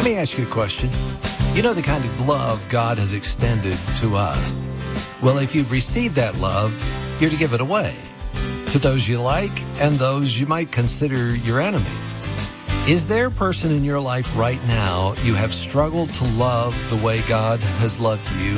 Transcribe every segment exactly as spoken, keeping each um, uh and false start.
Let me ask you a question. You know the kind of love God has extended to us. Well, if you've received that love, you're to give it away to those you like and those you might consider your enemies. Is there a person in your life right now you have struggled to love the way God has loved you?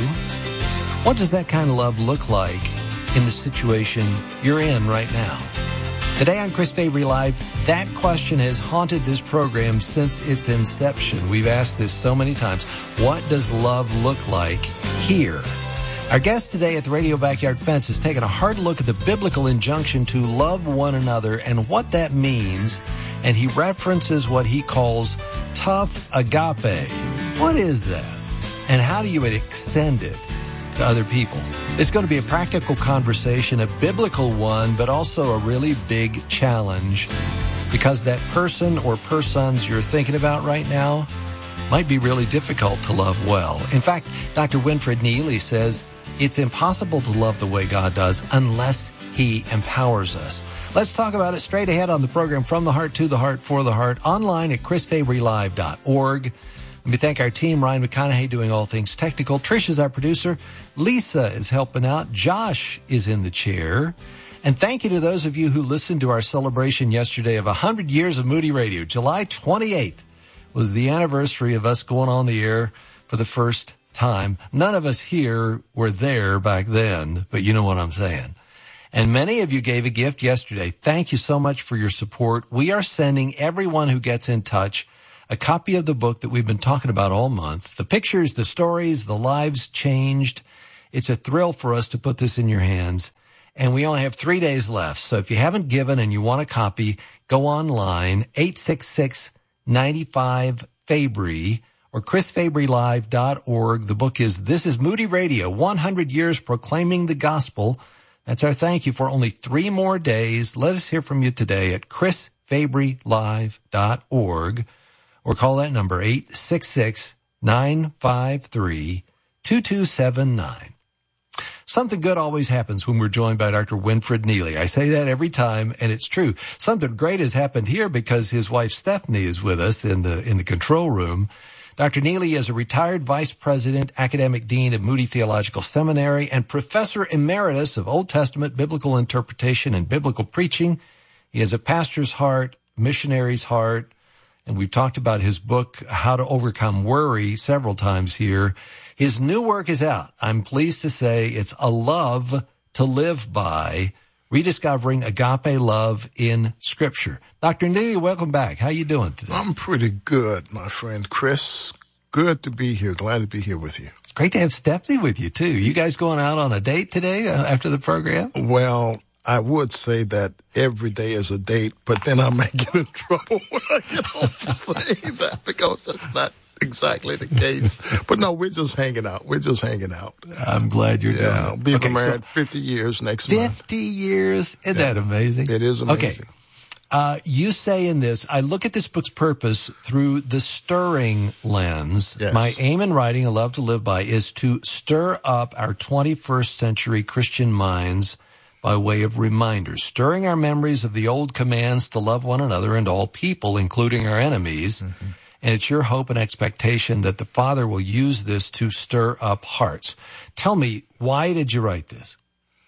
What does that kind of love look like in the situation you're in right now? Today on Chris Fabry Live, that question has haunted this program since its inception. We've asked this so many times. What does love look like here? Our guest today at the Radio Backyard Fence has taken a hard look at the biblical injunction to love one another and what that means, and he references what he calls tough agape. What is that? And how do you extend it to other people? It's going to be a practical conversation, a biblical one, but also a really big challenge because that person or persons you're thinking about right now might be really difficult to love well. In fact, Doctor Winfred Neely says it's impossible to love the way God does unless He empowers us. Let's talk about it straight ahead on the program From the Heart to the Heart for the Heart, online at chris fabry live dot org. Let me thank our team, Ryan McConaughey doing all things technical. Trish is our producer. Lisa is helping out. Josh is in the chair. And thank you to those of you who listened to our celebration yesterday of one hundred years of Moody Radio. July twenty-eighth was the anniversary of us going on the air for the first time. None of us here were there back then, but you know what I'm saying. And many of you gave a gift yesterday. Thank you so much for your support. We are sending everyone who gets in touch a copy of the book that we've been talking about all month. The pictures, the stories, the lives changed. It's a thrill for us to put this in your hands. And we only have three days left. So if you haven't given and you want a copy, go online, eight six six, nine five, Fabry or chris fabry live dot org. The book is This is Moody Radio, one hundred years Proclaiming the Gospel. That's our thank you for only three more days. Let us hear from you today at chris fabry live dot org. Or call that number, eight six six, nine five three, two two seven nine. Something good always happens when we're joined by Doctor Winfred Neely. I say that every time, and it's true. Something great has happened here because his wife Stephanie is with us in the in the control room. Doctor Neely is a retired vice president, academic dean of Moody Theological Seminary, and professor emeritus of Old Testament biblical interpretation and biblical preaching. He has a pastor's heart, missionary's heart, and we've talked about his book, How to Overcome Worry, several times here. His new work is out. I'm pleased to say it's A Love to Live By, Rediscovering Agape Love in Scripture. Doctor Neely, welcome back. How you doing today? I'm pretty good, my friend Chris. Good to be here. Glad to be here with you. It's great to have Stephanie with you, too. You guys going out on a date today uh, after the program? Well, I would say that every day is a date, but then I may get in trouble when I get home for saying that because that's not exactly the case. But no, we're just hanging out. We're just hanging out. I'm glad you're yeah, doing it. We've okay, been married so fifty years next fifty month. fifty years? Isn't yeah. that amazing? It is amazing. Okay. Uh, you say in this, I look at this book's purpose through the stirring lens. Yes. My aim in writing A Love to Live By is to stir up our twenty-first century Christian minds by way of reminders, stirring our memories of the old commands to love one another and all people, including our enemies. Mm-hmm. And it's your hope and expectation that the Father will use this to stir up hearts. Tell me, why did you write this?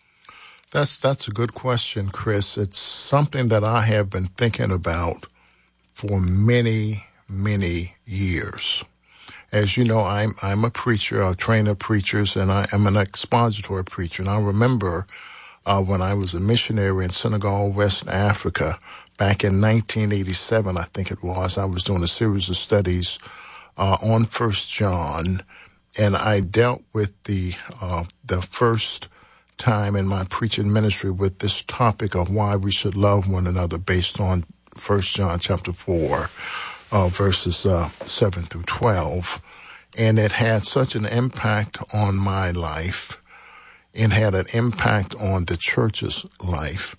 That's that's a good question, Chris. It's something that I have been thinking about for many, many years. As you know, I'm I'm a preacher, a trainer of preachers, and I am an expository preacher. And I remember uh, when I was a missionary in Senegal, West Africa, back in nineteen eighty-seven, I think it was, I was doing a series of studies uh, on First John, and I dealt with the uh, the first time in my preaching ministry with this topic of why we should love one another based on First John chapter four, uh, verses uh, seven through twelve. And it had such an impact on my life. It had an impact on the church's life.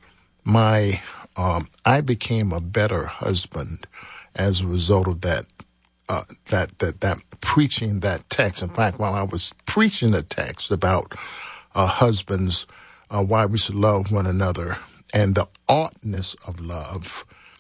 My, um, I became a better husband as a result of that, uh, that, that, that preaching that text. In fact, while I was preaching the text about uh, husbands, uh, why we should love one another and the oughtness of love,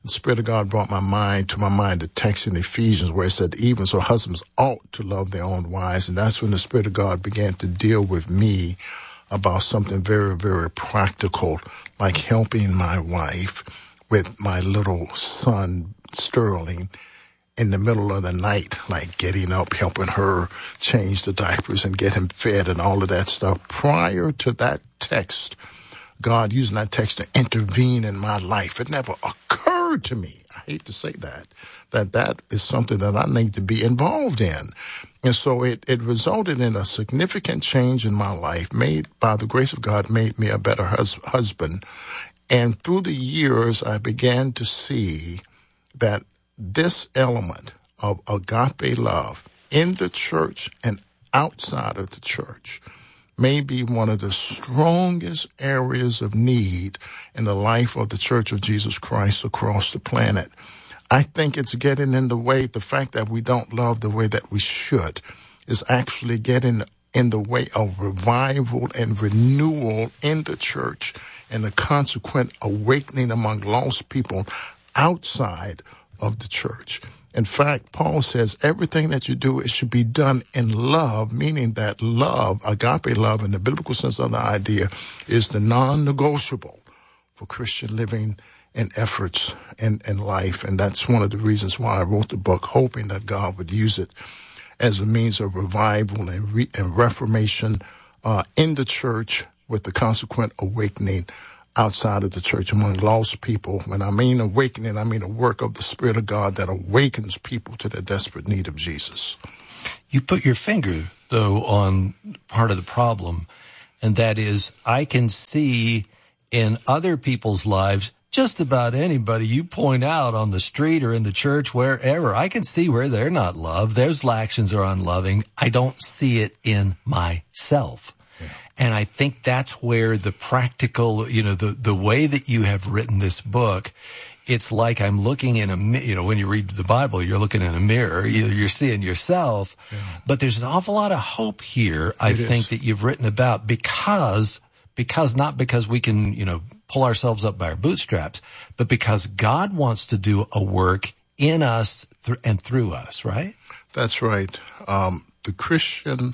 the Spirit of God brought my mind to my mind the text in Ephesians where it said, even so husbands ought to love their own wives. And that's when the Spirit of God began to deal with me about something very, very practical, like helping my wife with my little son, Sterling, in the middle of the night, like getting up, helping her change the diapers and get him fed and all of that stuff. Prior to that text, God using that text to intervene in my life, it never occurred to me, I hate to say that, that that is something that I need to be involved in. And so it, it resulted in a significant change in my life, made by the grace of God, made me a better hus- husband. And through the years, I began to see that this element of agape love in the church and outside of the church may be one of the strongest areas of need in the life of the Church of Jesus Christ across the planet. I think it's getting in the way. The fact that we don't love the way that we should is actually getting in the way of revival and renewal in the church and the consequent awakening among lost people outside of the church. In fact, Paul says everything that you do, it should be done in love, meaning that love, agape love in the biblical sense of the idea, is the non-negotiable for Christian living and efforts in, in life. And that's one of the reasons why I wrote the book, hoping that God would use it as a means of revival and, re- and reformation uh, in the church, with the consequent awakening outside of the church among lost people. When I mean awakening, I mean a work of the Spirit of God that awakens people to the desperate need of Jesus. You put your finger, though, on part of the problem, and that is I can see in other people's lives, just about anybody you point out on the street or in the church, wherever, I can see where they're not loved. Those actions are unloving. I don't see it in myself. Yeah. And I think that's where the practical, you know, the, the way that you have written this book, it's like I'm looking in a, you know, when you read the Bible, you're looking in a mirror, you're, you're seeing yourself, yeah. But there's an awful lot of hope here, I it think, is. that you've written about because, because not because we can, you know, pull ourselves up by our bootstraps, but because God wants to do a work in us th- and through us, right? That's right. Um, the Christian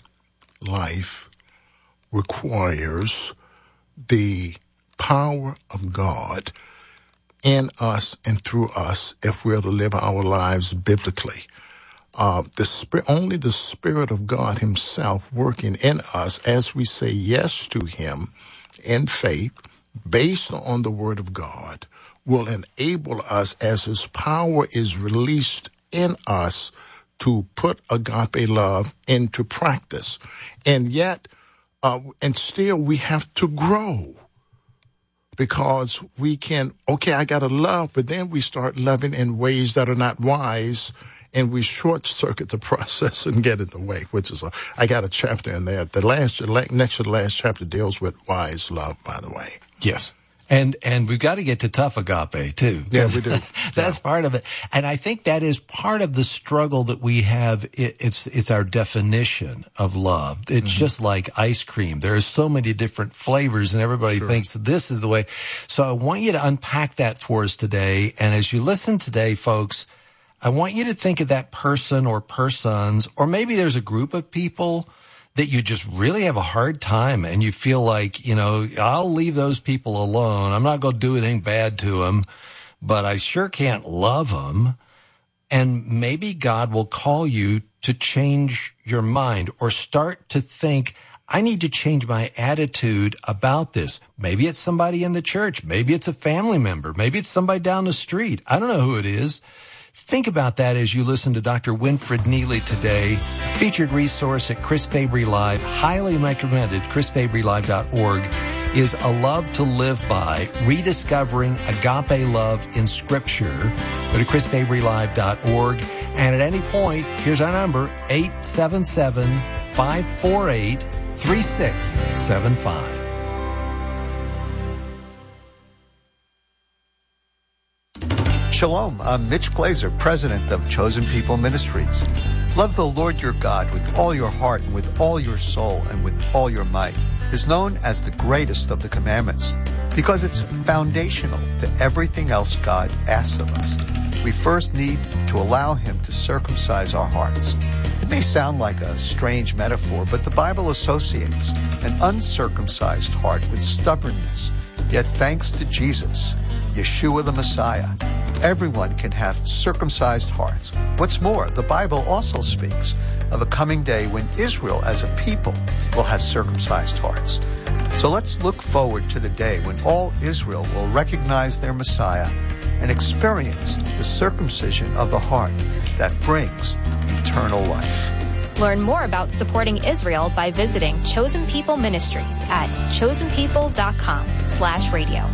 life requires the power of God in us and through us if we're to live our lives biblically. Uh, the spirit, only the Spirit of God himself working in us as we say yes to him in faith, based on the Word of God, will enable us as his power is released in us to put agape love into practice. And yet, uh, and still we have to grow, because we can, okay, I got to love, but then we start loving in ways that are not wise, and we short circuit the process and get in the way, which is, a, I got a chapter in there. The last, next to the last chapter deals with wise love, by the way. Yes. And, and we've got to get to tough agape too. Yeah, we do. That's yeah. part of it. And I think that is part of the struggle that we have. It, it's, it's our definition of love. It's mm-hmm. just like ice cream. There are so many different flavors and everybody sure. thinks this is the way. So I want you to unpack that for us today. And as you listen today, folks, I want you to think of that person or persons, or maybe there's a group of people that you just really have a hard time and you feel like, you know, I'll leave those people alone. I'm not going to do anything bad to them, but I sure can't love them. And maybe God will call you to change your mind or start to think, I need to change my attitude about this. Maybe it's somebody in the church. Maybe it's a family member. Maybe it's somebody down the street. I don't know who it is. Think about that as you listen to Doctor Winfred Neely today. A featured resource at Chris Fabry Live, highly recommended, chris fabry live dot org, is A Love to Live By, Rediscovering Agape Love in Scripture. Go to chris fabry live dot org. And at any point, here's our number, eight seven seven, five four eight, three six seven five. Shalom, I'm Mitch Glazer, president of Chosen People Ministries. Love the Lord your God with all your heart and with all your soul and with all your might. is known as the greatest of the commandments because it's foundational to everything else God asks of us. We first need to allow him to circumcise our hearts. It may sound like a strange metaphor, but the Bible associates an uncircumcised heart with stubbornness. Yet thanks to Jesus, Yeshua the Messiah, everyone can have circumcised hearts. What's more, the Bible also speaks of a coming day when Israel as a people will have circumcised hearts. So let's look forward to the day when all Israel will recognize their Messiah and experience the circumcision of the heart that brings eternal life. Learn more about supporting Israel by visiting Chosen People Ministries at chosenpeople.com slash radio.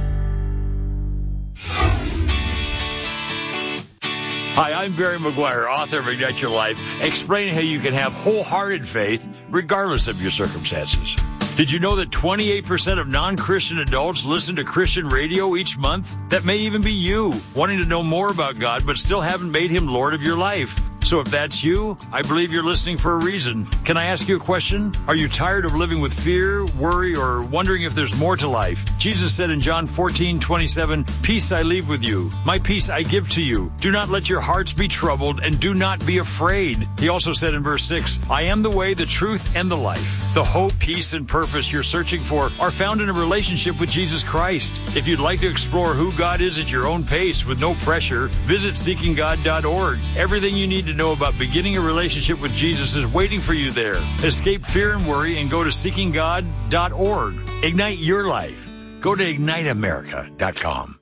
Hi, I'm Barry McGuire, author of Ignite Your Life, explaining how you can have wholehearted faith regardless of your circumstances. Did you know that twenty-eight percent of non-Christian adults listen to Christian radio each month? That may even be you, wanting to know more about God but still haven't made him Lord of your life. So if that's you, I believe you're listening for a reason. Can I ask you a question? Are you tired of living with fear, worry, or wondering if there's more to life? Jesus said in John fourteen twenty-seven, "Peace I leave with you. My peace I give to you. Do not let your hearts be troubled, and do not be afraid." He also said in verse six, "I am the way, the truth, and the life." The hope, peace, and purpose you're searching for are found in a relationship with Jesus Christ. If you'd like to explore who God is at your own pace with no pressure, visit seeking god dot org. Everything you need to know about beginning a relationship with Jesus is waiting for you there. Escape fear and worry and go to seeking god dot org. Ignite your life. Go to ignite america dot com.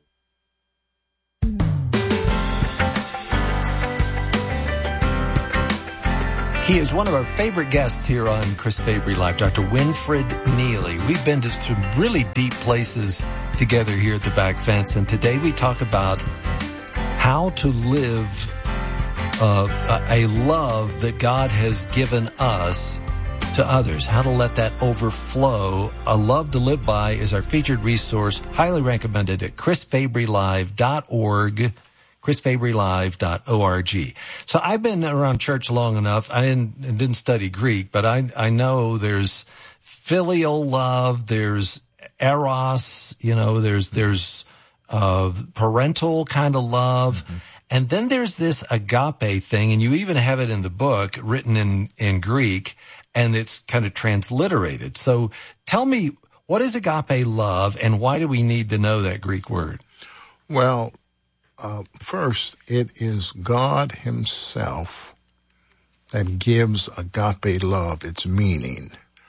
He is one of our favorite guests here on Chris Fabry Live, Doctor Winfred Neely. We've been to some really deep places together here at the Back Fence, and today we talk about how to live uh, a love that God has given us to others, how to let that overflow. A Love to Live By is our featured resource, highly recommended at chris fabry live dot org. chris fabry live dot org. So I've been around church long enough. I didn't, didn't study Greek, but I, I know there's filial love, there's eros, you know, there's, there's, uh, parental kind of love. Mm-hmm. And then there's this agape thing, and you even have it in the book written in, in Greek, and it's kind of transliterated. So tell me, what is agape love, and why do we need to know that Greek word? Well, Uh, first, it is God himself that gives agape love its meaning.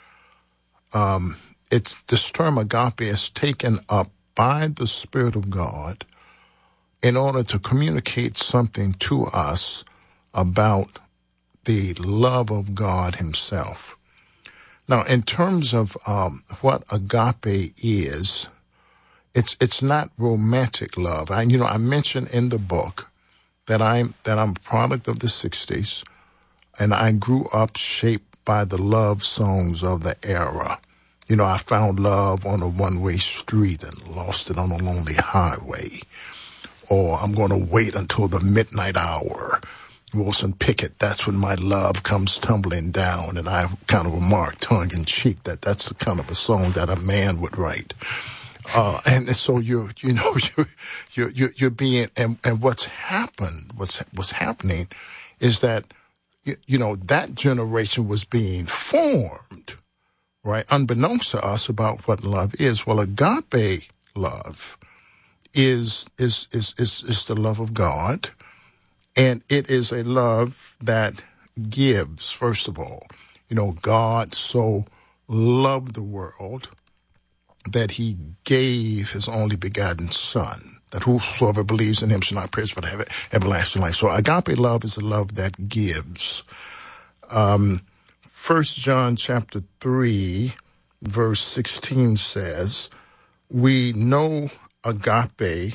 Um, it's, this term agape is taken up by the Spirit of God in order to communicate something to us about the love of God himself. Now, in terms of um, what agape is, It's it's not romantic love. I you know I mentioned in the book that I'm that I'm a product of the sixties, and I grew up shaped by the love songs of the era. You know, I found love on a one-way street and lost it on a lonely highway. Or I'm going to wait until the midnight hour. Wilson Pickett, that's when my love comes tumbling down. And I kind of remarked tongue-in-cheek that that's the kind of a song that a man would write. Uh, and so you're, you know, you're, you're, you're, you're being, and, and what's happened, what's, what's happening is that, you, you know, that generation was being formed, right? Unbeknownst to us about what love is. Well, agape love is, is, is, is, is the love of God. And it is a love that gives, first of all. You know, God so loved the world that he gave his only begotten Son, that whosoever believes in him shall not perish but have everlasting life. So agape love is a love that gives. Um, First John chapter three, verse sixteen says, we know agape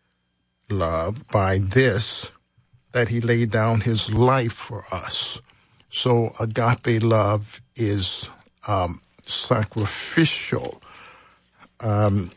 love by this, that he laid down his life for us. So agape love is um, sacrificial. Um,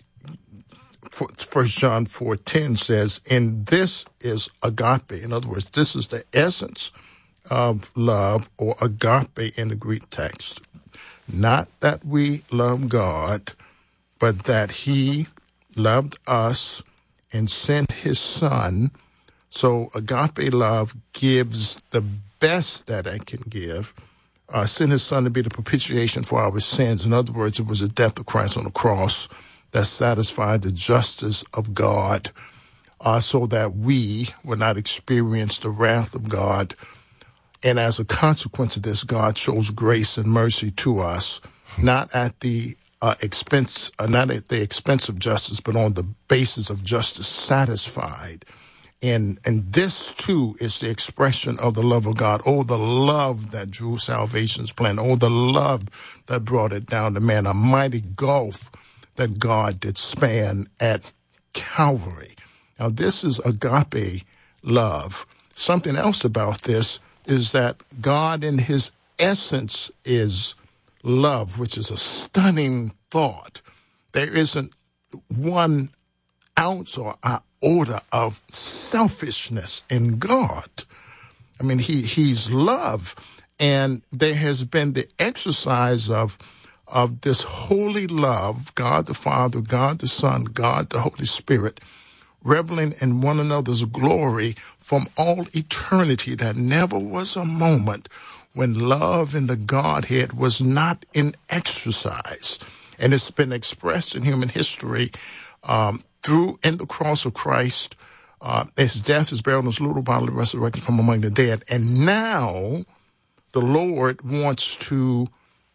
First John four ten says, and this is agape. In other words, this is the essence of love, or agape in the Greek text. Not that we love God, but that he loved us and sent his son. So agape love gives the best that it can give. Uh, sent his son to be the propitiation for our sins. In other words, it was the death of Christ on the cross that satisfied the justice of God, uh, so that we would not experience the wrath of God. And as a consequence of this, God shows grace and mercy to us, not at the uh, expense, uh, not at the expense of justice, but on the basis of justice satisfied. And and this, too, is the expression of the love of God. Oh, the love that drew salvation's plan. Oh, the love that brought it down to man. A mighty gulf that God did span at Calvary. Now, this is agape love. Something else about this is that God in his essence is love, which is a stunning thought. There isn't one ounce or iota of selfishness in God. I mean, he he's love, and there has been the exercise of of this holy love, God the Father, God the Son, God the Holy Spirit, reveling in one another's glory from all eternity. There never was a moment when love in the Godhead was not in exercise, and it's been expressed in human history um, through in the cross of Christ, uh, his death, his burial, and his little bodily resurrection from among the dead. And now the Lord wants to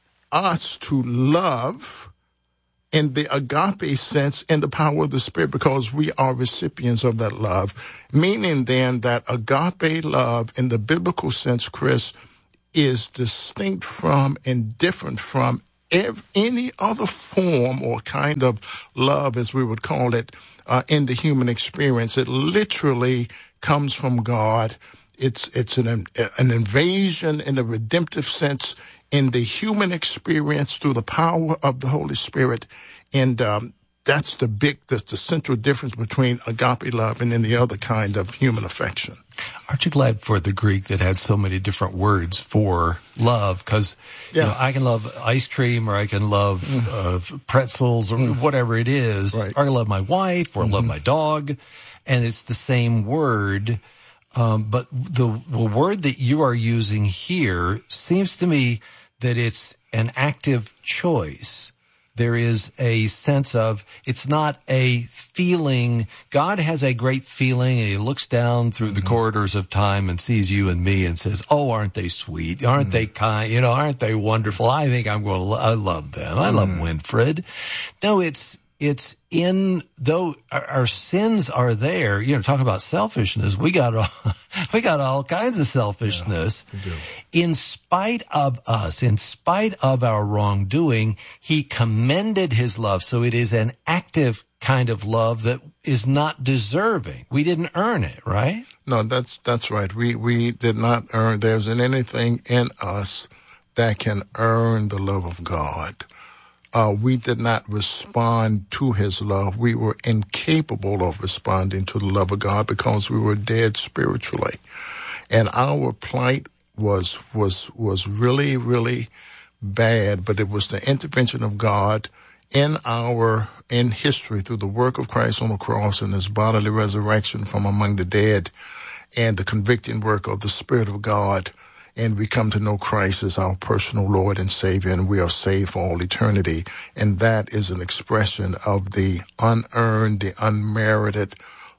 us to love in the agape sense, in the power of the Spirit, because we are recipients of that love. Meaning then that agape love in the biblical sense, Chris, is distinct from and different from every, any other form or kind of love, as we would call it, uh, in the human experience. It literally comes from God. It's it's an an invasion in a redemptive sense in the human experience through the power of the Holy Spirit. And um, that's the big, that's the central difference between agape love and any other kind of human affection. Aren't you glad for the Greek that had so many different words for love? Because yeah. you know, I can love ice cream, or I can love mm. uh, pretzels, or mm. whatever it is. Right. Or I can love my wife, or mm-hmm. love my dog. And it's the same word. Um, but the, the word that you are using here seems to me that it's an active choice. There is a sense of, it's not a feeling. God has a great feeling, and he looks down through mm-hmm. the corridors of time and sees you and me and says, oh, aren't they sweet? Aren't mm-hmm. they kind? You know, aren't they wonderful? I think I'm going to, lo- I love them. I mm-hmm. love Winfred. No, it's, it's in, though our, our sins are there, you know, talk about selfishness. We got all, we got all kinds of selfishness. Yeah, in spite of us, in spite of our wrongdoing, he commended his love. So it is an active kind of love that is not deserving. We didn't earn it, right? No, that's, that's right. We, we did not earn, there isn't anything in us that can earn the love of God. Uh, we did not respond to his love. We were incapable of responding to the love of God because we were dead spiritually. And our plight was, was, was really, really bad, but it was the intervention of God in our, in history through the work of Christ on the cross and his bodily resurrection from among the dead and the convicting work of the Spirit of God. And we come to know Christ as our personal Lord and Savior, and we are saved for all eternity. And that is an expression of the unearned, the unmerited,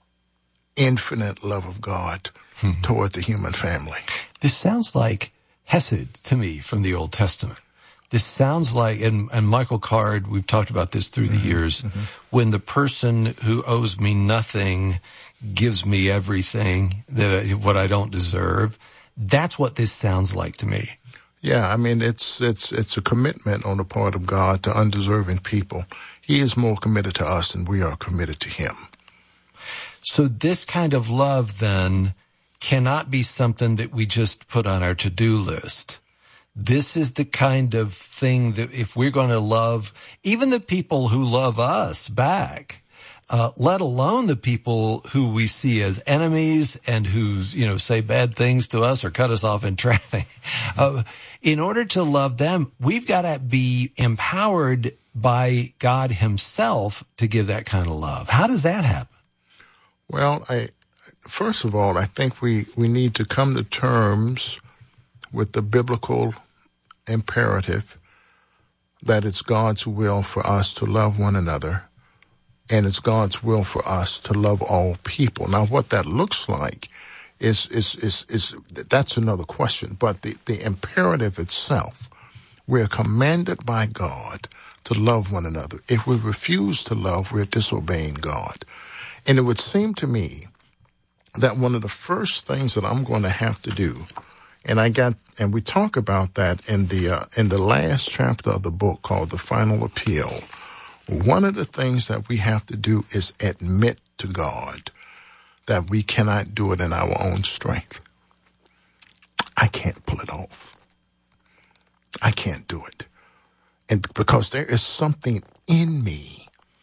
infinite love of God mm-hmm. toward the human family. This sounds like Hesed to me from the Old Testament. This sounds like, and, and Michael Card, we've talked about this through mm-hmm. the years, mm-hmm. when the person who owes me nothing gives me everything, that what I don't deserve. That's what this sounds like to me. Yeah, I mean, it's it's it's a commitment on the part of God to undeserving people. He is more committed to us than we are committed to him. So this kind of love, then, cannot be something that we just put on our to-do list. This is the kind of thing that if we're going to love even the people who love us back, uh, let alone the people who we see as enemies and who, you know, say bad things to us or cut us off in traffic. Uh, in order to love them, we've got to be empowered by God himself to give that kind of love. How does that happen? Well, I, first of all, I think we, we need to come to terms with the biblical imperative that it's God's will for us to love one another, and it's God's will for us to love all people. Now, what that looks like is is is, is that's another question. But the, the imperative itself, we're commanded by God to love one another. If we refuse to love, we're disobeying God. And it would seem to me that one of the first things that I'm going to have to do, and I got, and we talk about that in the uh, in the last chapter of the book called The Final Appeal. One of the things that we have to do is admit to God that we cannot do it in our own strength. I can't pull it off. I can't do it. And because there is something in me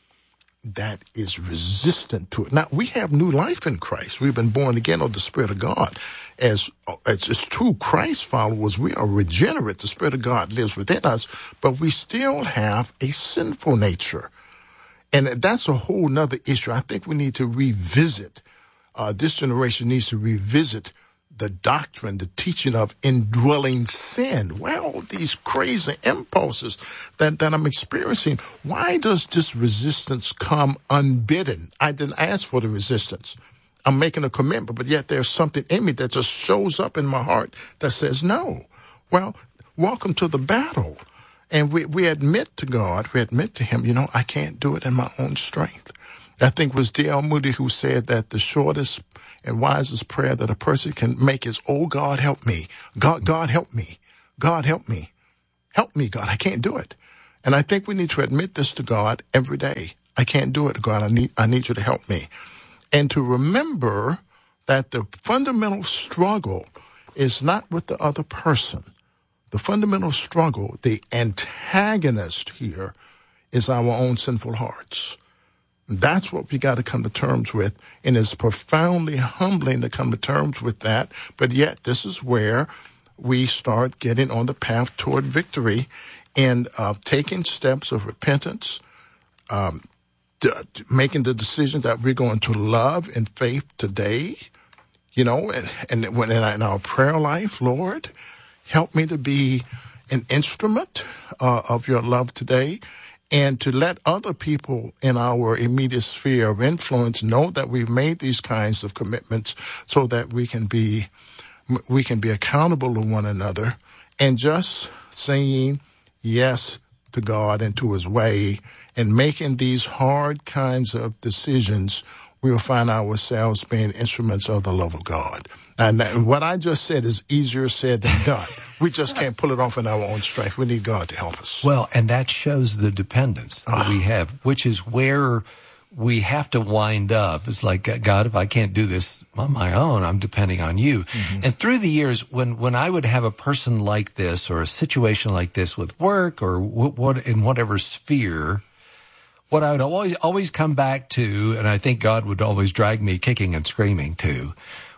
that is resistant to it. Now, we have new life in Christ. We've been born again of the Spirit of God. As, as, as true Christ followers, we are regenerate. The Spirit of God lives within us, but we still have a sinful nature. And that's a whole nother issue. I think we need to revisit, uh, this generation needs to revisit the doctrine, the teaching of indwelling sin. Well, these crazy impulses that, that I'm experiencing, why does this resistance come unbidden? I didn't ask for the resistance. I'm making a commitment, but yet there's something in me that just shows up in my heart that says no. Well, welcome to the battle. And we, we admit to God, we admit to him, you know, I can't do it in my own strength. I think it was D L Moody who said that the shortest and wisest prayer that a person can make is, oh, God, help me. God, God, help me. God, help me. Help me, God. I can't do it. And I think we need to admit this to God every day. I can't do it, God. I need, I need you to help me. And to remember that the fundamental struggle is not with the other person. The fundamental struggle, the antagonist here, is our own sinful hearts. That's what we got to come to terms with, and it's profoundly humbling to come to terms with that. But yet, this is where we start getting on the path toward victory and uh, taking steps of repentance, um, d- making the decision that we're going to love in faith today, you know, and, and when in our prayer life, Lord, help me to be an instrument uh, of your love today. And to let other people in our immediate sphere of influence know that we've made these kinds of commitments so that we can be, we can be accountable to one another, and just saying yes to God and to his way and making these hard kinds of decisions, we will find ourselves being instruments of the love of God. And what I just said is easier said than done. We just can't pull it off in our own strength. We need God to help us. Well, and that shows the dependence that we have, which is where we have to wind up. It's like, God, if I can't do this on my own, I'm depending on you. Mm-hmm. And through the years, when, when I would have a person like this or a situation like this with work or what, what in whatever sphere, what I would always, always come back to, and I think God would always drag me kicking and screaming to,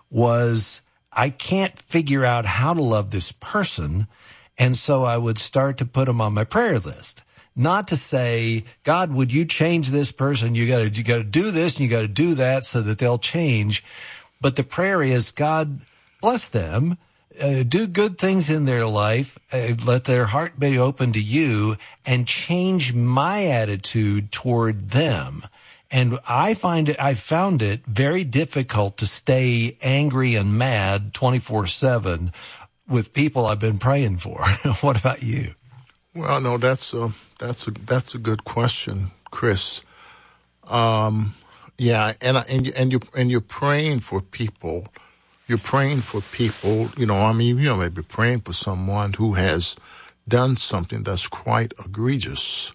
was I can't figure out how to love this person. And so I would start to put them on my prayer list. Not to say, God, would you change this person? You gotta, you gotta do this and you gotta do that so that they'll change. But the prayer is, God, bless them, uh, do good things in their life, uh, let their heart be open to you, and change my attitude toward them. And I find it, I found it very difficult to stay angry and mad twenty-four seven with people I've been praying for. What about you? Well, no, that's a, that's a, that's a good question, Chris. Um, yeah. And, and, you, and you, and you're praying for people. You're praying for people, you know, I mean, you know, maybe praying for someone who has done something that's quite egregious.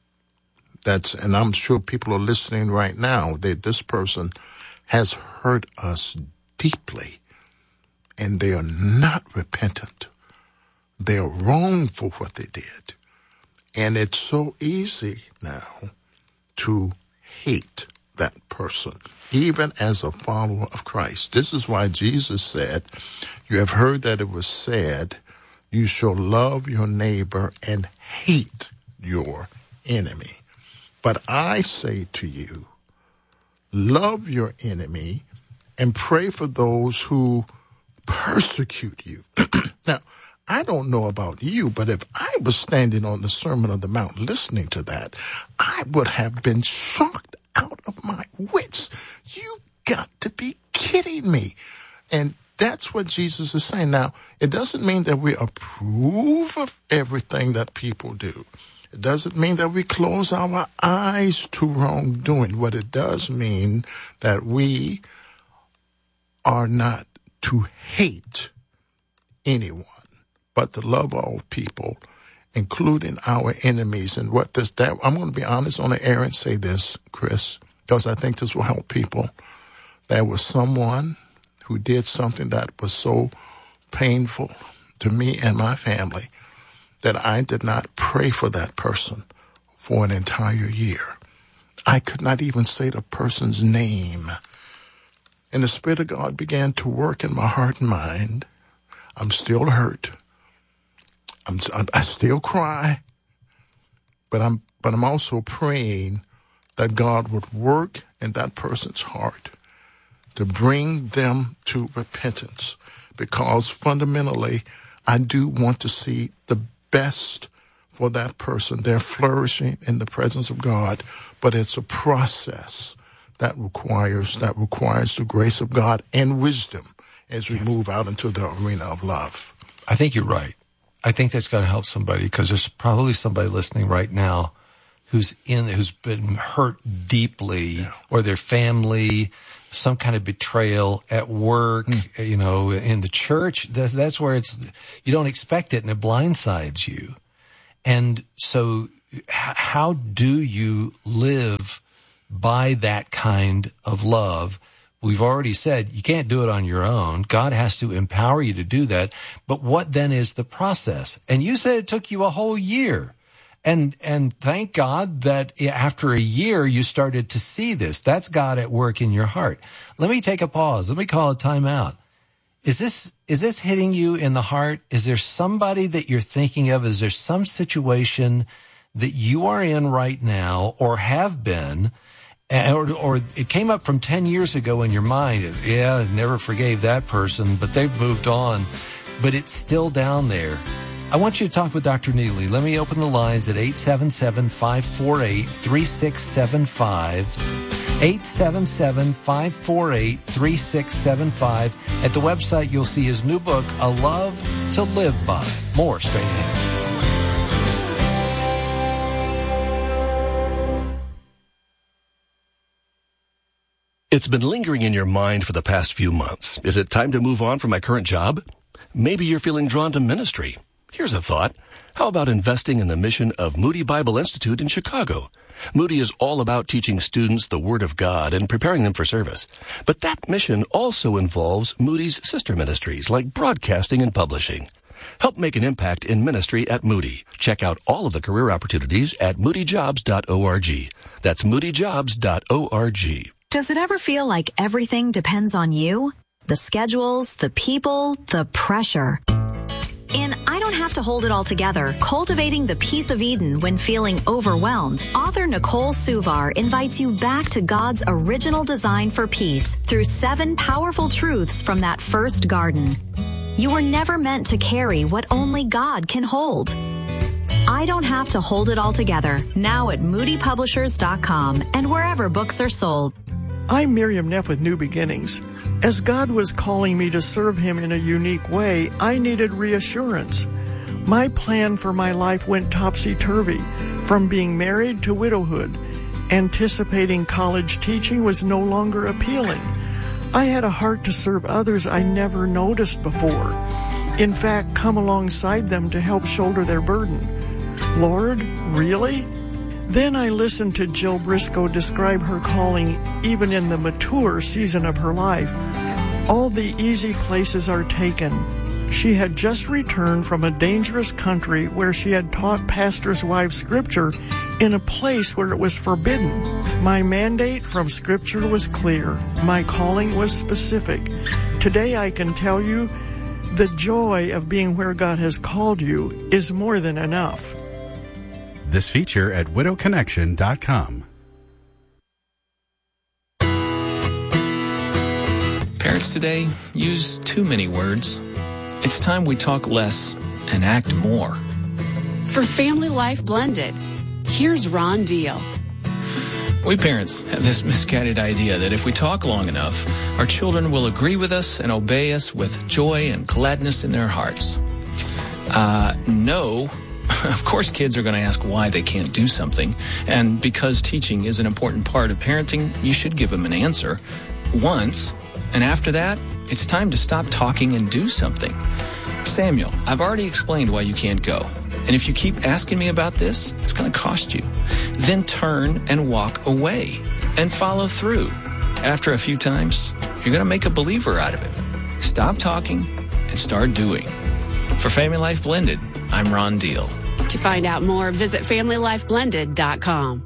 That's, and I'm sure people are listening right now, that this person has hurt us deeply, and they are not repentant. They are wrong for what they did. And it's so easy now to hate that person, even as a follower of Christ. This is why Jesus said, you have heard that it was said, you shall love your neighbor and hate your enemy. But I say to you, love your enemy and pray for those who persecute you. Now, I don't know about you, but if I was standing on the Sermon on the Mount listening to that, I would have been shocked out of my wits. You've got to be kidding me. And that's what Jesus is saying. Now, it doesn't mean that we approve of everything that people do. It doesn't mean that we close our eyes to wrongdoing. What it does mean that we are not to hate anyone, but to love all people, including our enemies. And what this, that, I'm going to be honest on the air and say this, Chris, because I think this will help people. There was someone who did something that was so painful to me and my family that I did not pray for that person for an entire year. I could not even say the person's name. And the Spirit of God began to work in my heart and mind. I'm still hurt. I'm, I still cry. But I'm, but I'm also praying that God would work in that person's heart to bring them to repentance. Because fundamentally, I do want to see the best for that person. They're flourishing in the presence of God, but it's a process that requires that requires the grace of God and wisdom as we yes. move out into the arena of love. I think you're right. I think that's going to help somebody, because there's probably somebody listening right now who's in who's been hurt deeply, yeah. or their family, some kind of betrayal at work, mm. you know, in the church. That's, that's where it's, you don't expect it and it blindsides you. And so h- how do you live by that kind of love? We've already said you can't do it on your own. God has to empower you to do that. But what then is the process? And you said it took you a whole year. And, and thank God that after a year, you started to see this. That's God at work in your heart. Let me take a pause. Let me call a time out. Is this, is this hitting you in the heart? Is there somebody that you're thinking of? Is there some situation that you are in right now or have been, or, or it came up from ten years ago in your mind? Yeah, never forgave that person, but they've moved on, but it's still down there. I want you to talk with Doctor Neely. Let me open the lines at eight seven seven, five four eight, three six seven five. eight seven seven, five four eight, three six seven five. At the website, you'll see his new book, A Love to Live By. More straight ahead. It's been lingering in your mind for the past few months. Is it time to move on from my current job? Maybe you're feeling drawn to ministry. Here's a thought. How about investing in the mission of Moody Bible Institute in Chicago? Moody is all about teaching students the Word of God and preparing them for service. But that mission also involves Moody's sister ministries like broadcasting and publishing. Help make an impact in ministry at Moody. Check out all of the career opportunities at moody jobs dot org. That's moody jobs dot org. Does it ever feel like everything depends on you? The schedules, the people, the pressure. In I Don't Have to Hold It All Together, Cultivating the Peace of Eden When Feeling Overwhelmed, author Nicole Suvar invites you back to God's original design for peace through seven powerful truths from that first garden. You were never meant to carry what only God can hold. I Don't Have to Hold It All Together, now at moody publishers dot com and wherever books are sold. I'm Miriam Neff with New Beginnings. As God was calling me to serve Him in a unique way, I needed reassurance. My plan for my life went topsy-turvy, from being married to widowhood. Anticipating college teaching was no longer appealing. I had a heart to serve others I never noticed before. In fact, come alongside them to help shoulder their burden. Lord, really? Then I listened to Jill Briscoe describe her calling even in the mature season of her life. All the easy places are taken. She had just returned from a dangerous country where she had taught pastors' wives Scripture in a place where it was forbidden. My mandate from Scripture was clear. My calling was specific. Today I can tell you the joy of being where God has called you is more than enough. This feature at widow connection dot com. Parents today use too many words. It's time we talk less and act more. For Family Life Blended, here's Ron Deal. We parents have this misguided idea that if we talk long enough, our children will agree with us and obey us with joy and gladness in their hearts. Uh, no. Of course, kids are going to ask why they can't do something. And because teaching is an important part of parenting, you should give them an answer once. And after that, it's time to stop talking and do something. Samuel, I've already explained why you can't go. And if you keep asking me about this, it's going to cost you. Then turn and walk away and follow through. After a few times, you're going to make a believer out of it. Stop talking and start doing. For Family Life Blended, I'm Ron Deal. To find out more, visit family life blended dot com.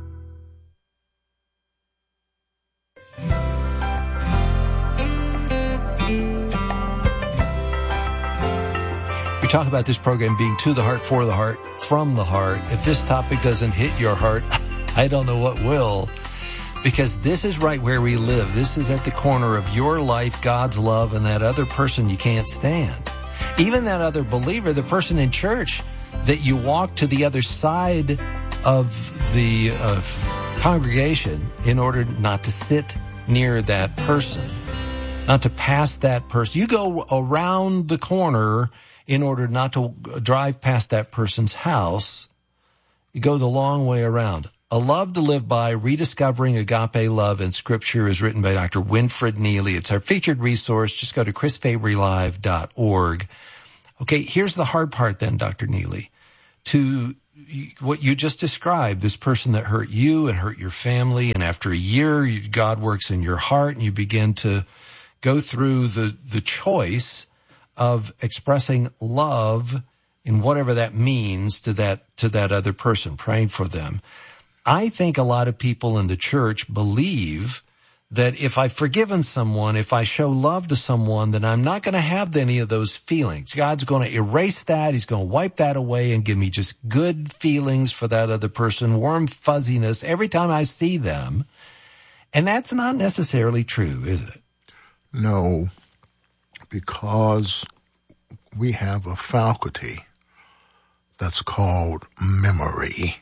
We talk about this program being to the heart, for the heart, from the heart. If this topic doesn't hit your heart, I don't know what will. Because this is right where we live. This is at the corner of your life, God's love, and that other person you can't stand. Even that other believer, the person in church that you walk to the other side of the uh, congregation in order not to sit near that person, not to pass that person. You go around the corner in order not to drive past that person's house. You go the long way around. A Love to Live By, Rediscovering Agape Love in Scripture is written by Doctor Winfred Neely. It's our featured resource. Just go to chris fabry live dot org. Okay, here's the hard part then, Doctor Neely. To what you just described, this person that hurt you and hurt your family, and after a year, God works in your heart, and you begin to go through the, the choice of expressing love in whatever that means to that to that other person, praying for them. I think a lot of people in the church believe that if I've forgiven someone, if I show love to someone, then I'm not going to have any of those feelings. God's going to erase that. He's going to wipe that away and give me just good feelings for that other person, warm fuzziness every time I see them. And that's not necessarily true, is it? No, because we have a faculty that's called memory.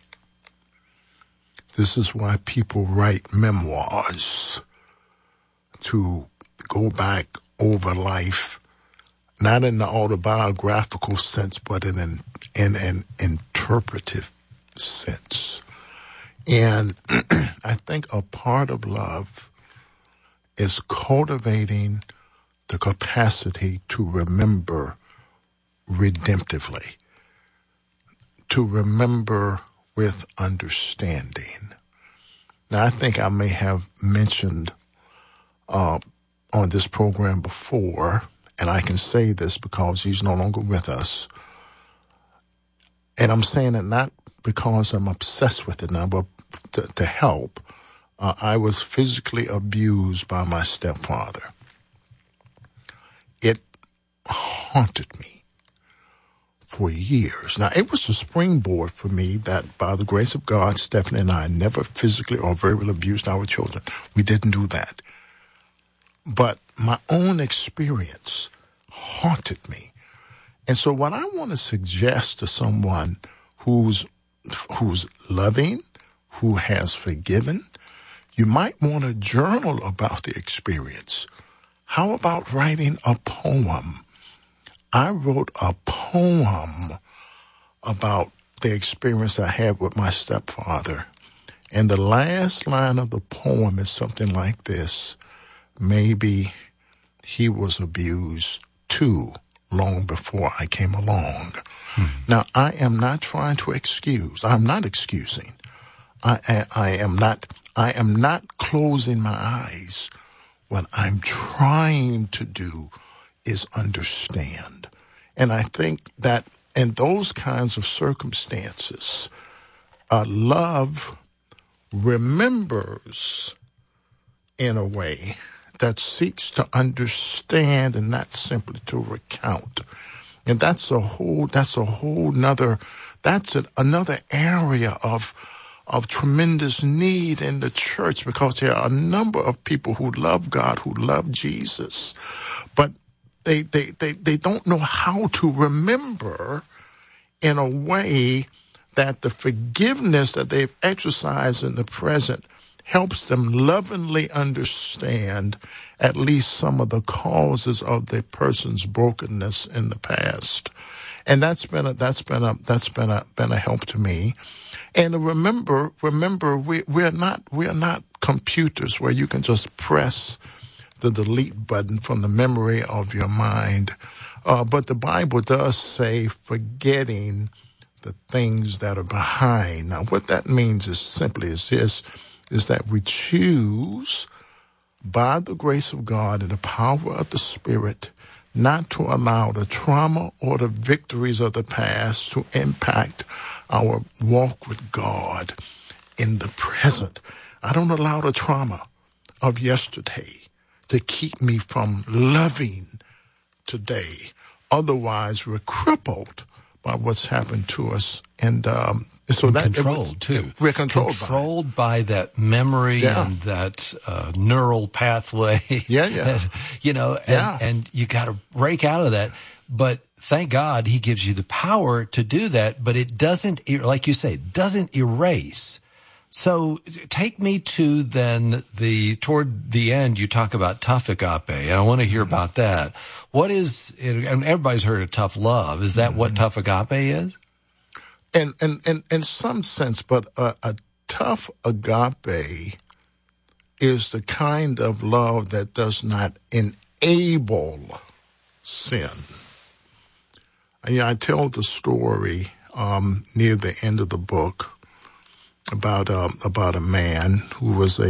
This is why people write memoirs, to go back over life, not in the autobiographical sense, but in an, in an interpretive sense. And I think a part of love is cultivating the capacity to remember redemptively, to remember with understanding. Now, I think I may have mentioned uh, on this program before, and I can say this because he's no longer with us, and I'm saying it not because I'm obsessed with it now, but to, to help. Uh, I was physically abused by my stepfather. It haunted me for years. Now, it was a springboard for me that, by the grace of God, Stephanie and I never physically or verbally abused our children. We didn't do that. But my own experience haunted me. And so what I want to suggest to someone who's who's loving, who has forgiven, you might want to journal about the experience. How about writing a poem? I wrote a poem about the experience I had with my stepfather. And the last line of the poem is something like this: maybe he was abused too long before I came along. Hmm. Now, I am not trying to excuse. I'm not excusing. I, I, I am not, I am not closing my eyes. What I'm trying to do is understand. And I think that in those kinds of circumstances, uh, love remembers in a way that seeks to understand and not simply to recount. And that's a whole, that's a whole nother, that's an, another area of, of tremendous need in the church, because there are a number of people who love God, who love Jesus, but they, they, they, they don't know how to remember in a way that the forgiveness that they've exercised in the present helps them lovingly understand at least some of the causes of the person's brokenness in the past. And that's been a, that's been a, that's been a, been a help to me. And remember, remember, we, we're not, we're not computers where you can just press the delete button from the memory of your mind. Uh, but the Bible does say forgetting the things that are behind. Now, what that means is simply is this, is that we choose by the grace of God and the power of the Spirit not to allow the trauma or the victories of the past to impact our walk with God in the present. I don't allow the trauma of yesterday to keep me from loving today. Otherwise, we're crippled by what's happened to us. And um, so and that controlled was, too. We're controlled, controlled by, by that memory yeah. and that uh, neural pathway. Yeah, yeah. that, you know, and, yeah. and you got to break out of that. But thank God he gives you the power to do that. But it doesn't, like you say, doesn't erase. So take me to then the, toward the end, you talk about tough agape, and I want to hear about that. What is, and everybody's heard of tough love. Is that mm-hmm. what tough agape is? And, and, and in some sense, but a, a tough agape is the kind of love that does not enable sin. And, you know, I tell the story um, near the end of the book about um, about a man who was a